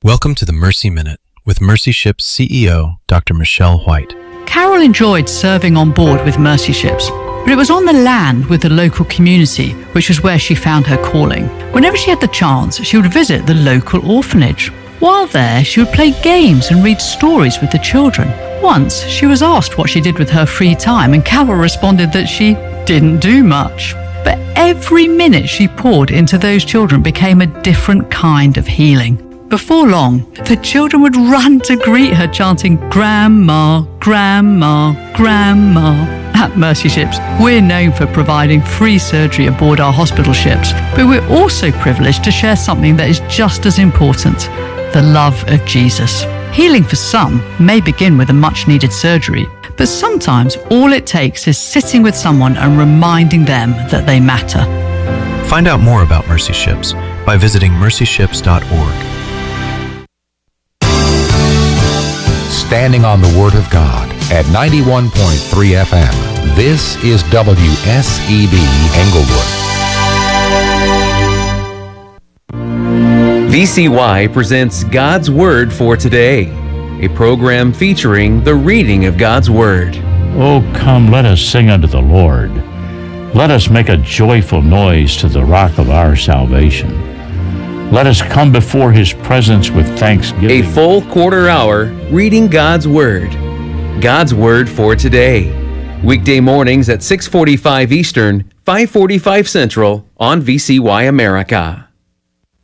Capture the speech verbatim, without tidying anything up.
Welcome to the Mercy Minute with Mercy Ships C E O, Doctor Michelle White. Carol enjoyed serving on board with Mercy Ships, but it was on the land with the local community, which was where she found her calling. Whenever she had the chance, she would visit the local orphanage. While there, she would play games and read stories with the children. Once, she was asked what she did with her free time, and Carol responded that she didn't do much. But every minute she poured into those children became a different kind of healing. Before long, the children would run to greet her, chanting, "Grandma, Grandma, Grandma." At Mercy Ships, we're known for providing free surgery aboard our hospital ships, but we're also privileged to share something that is just as important, the love of Jesus. Healing for some may begin with a much-needed surgery, but sometimes all it takes is sitting with someone and reminding them that they matter. Find out more about Mercy Ships by visiting mercy ships dot org. Standing on the Word of God at ninety-one point three F M. This is W S E B Englewood. V C Y presents God's Word for Today, a program featuring the reading of God's Word. Oh, come, let us sing unto the Lord. Let us make a joyful noise to the rock of our salvation. Let us come before His presence with thanksgiving. A full quarter hour reading God's Word. God's Word for Today. Weekday mornings at six forty-five Eastern, five forty-five Central on V C Y America.